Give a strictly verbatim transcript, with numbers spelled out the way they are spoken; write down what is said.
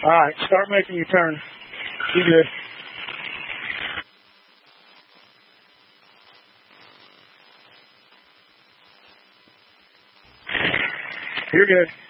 All right, start making your turn. You good. You're good.